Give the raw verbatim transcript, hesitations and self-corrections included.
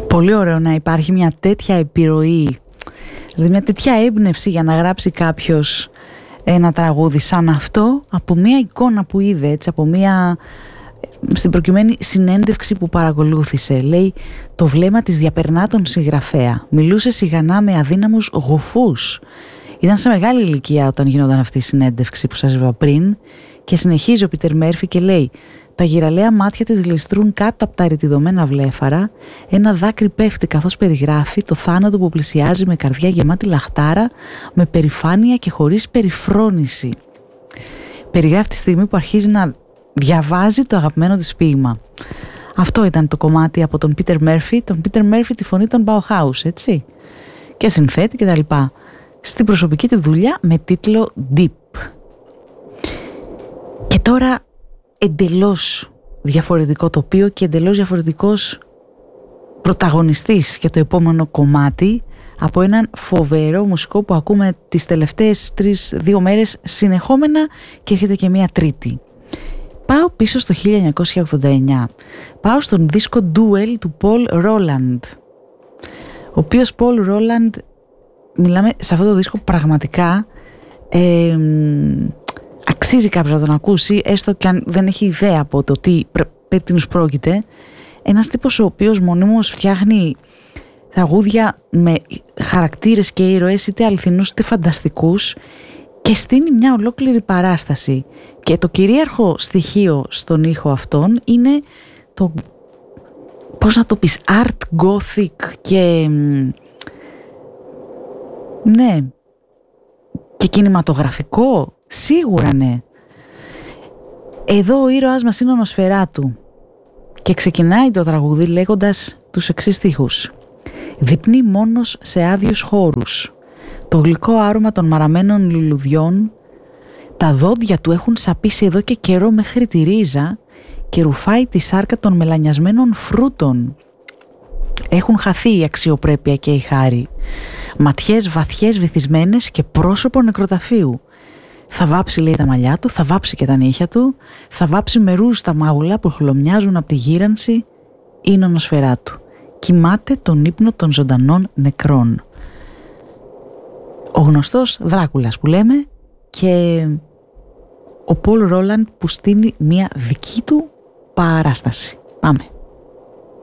Πολύ ωραίο να υπάρχει μια τέτοια επιρροή, δηλαδή μια τέτοια έμπνευση για να γράψει κάποιος ένα τραγούδι σαν αυτό από μια εικόνα που είδε, έτσι, από μια, στην προκειμένη, συνέντευξη που παρακολούθησε. Λέει, το βλέμμα της διαπερνά τον συγγραφέα, μιλούσε σιγανά με αδύναμους γοφούς. Ήταν σε μεγάλη ηλικία όταν γινόταν αυτή η συνέντευξη που σας είπα πριν, και συνεχίζει ο Πίτερ Μέρφυ και λέει, τα γυραλαία μάτια της γλιστρούν κάτω από τα ρητιδωμένα βλέφαρα, ένα δάκρυ πέφτει καθώς περιγράφει το θάνατο που πλησιάζει με καρδιά γεμάτη λαχτάρα, με περηφάνεια και χωρίς περιφρόνηση. Περιγράφει τη στιγμή που αρχίζει να διαβάζει το αγαπημένο της ποίημα. Αυτό ήταν το κομμάτι από τον Πίτερ Μέρφυ, τον Πίτερ Μέρφυ, τη φωνή των Bauhaus, έτσι, και συνθέτη και τα λοιπά, στην προσωπική τη δουλειά με τίτλο Deep. Και τώρα εντελώς διαφορετικό τοπίο και εντελώς διαφορετικός πρωταγωνιστής για το επόμενο κομμάτι, από έναν φοβερό μουσικό που ακούμε τις τελευταίες τρεις δύο μέρες συνεχόμενα, και έρχεται και μία τρίτη. Πάω πίσω στο χίλια εννιακόσια ογδόντα εννιά. Πάω στον δίσκο Duel του Paul Roland, ο οποίος Paul Roland, μιλάμε σε αυτό το δίσκο πραγματικά ε, αξίζει κάποιος να τον ακούσει, έστω και αν δεν έχει ιδέα από το τι περί τίνος πρόκειται. Ένας τύπος ο οποίος μονίμως φτιάχνει τραγούδια με χαρακτήρες και ήρωες, είτε αληθινούς είτε φανταστικούς, και στείνει μια ολόκληρη παράσταση. Και το κυρίαρχο στοιχείο στον ήχο αυτόν είναι το, πώς να το πεις, art gothic και ναι, και κινηματογραφικό, σίγουρα ναι. Εδώ ο ήρωας μας είναι ο Νοσφεράτου και ξεκινάει το τραγούδι λέγοντας τους εξής στίχους. Δειπνεί μόνος σε άδειους χώρους, το γλυκό άρωμα των μαραμένων λουλουδιών, τα δόντια του έχουν σαπίσει εδώ και καιρό μέχρι τη ρίζα και ρουφάει τη σάρκα των μελανιασμένων φρούτων. Έχουν χαθεί η αξιοπρέπεια και η χάρη, ματιές βαθιές βυθισμένες και πρόσωπο νεκροταφείου. Θα βάψει, λέει, τα μαλλιά του, θα βάψει και τα νύχια του, θα βάψει με ρούζ τα μάγουλα που χλωμιάζουν από τη γύρανση. Είναι ο Νοσφεράτου. Κοιμάται τον ύπνο των ζωντανών νεκρών. Ο γνωστός Δράκουλας που λέμε, και ο Πολ Ρόλαντ που στείνει μια δική του παράσταση. Πάμε.